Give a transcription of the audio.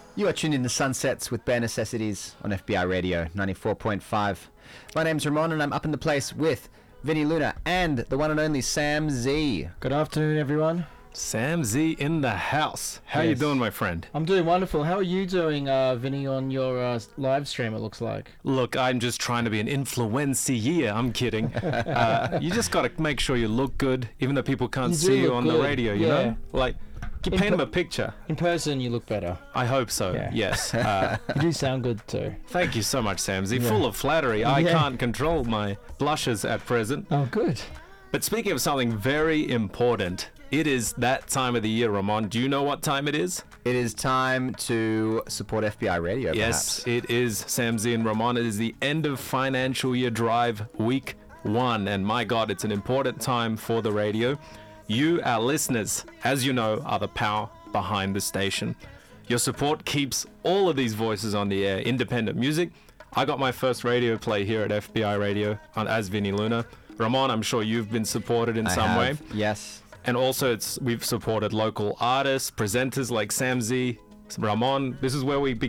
You are tuned in to Sunsets with Bare Necessities on FBI Radio 94.5. My name's Ramon and I'm up in the place with Vinny Luna and the one and only Sam Z. Good afternoon, everyone. Sam Z in the house. How you Yes. doing, my friend? I'm doing wonderful. How are you doing, Vinny, on your live stream, it looks like? Look, I'm just trying to be an influencier. I'm kidding. You just got to make sure you look good, even though people can't You do see you look on the good, radio, you yeah. know? Like, you paint them a picture. In person, you look better. I hope so, Yeah. yes. You do sound good, too. Thank you so much, Sam Z. Yeah. Full of flattery. I Yeah. can't control my blushes at present. Oh, good. But speaking of something very important, it is that time of the year, Ramon. Do you know what time it is? It is time to support FBI Radio, Yes, perhaps. it is, Sam Z and Ramon. It is the end of financial year drive, week 1. And my God, it's an important time for the radio. You, our listeners, as you know, are the power behind the station. Your support keeps all of these voices on the air. Independent music. I got my first radio play here at FBI Radio as Vinny Luna. Ramon, I'm sure you've been supported in I some way. have, yes. And also, we've supported local artists, presenters like Sam Z, Ramon. This is where we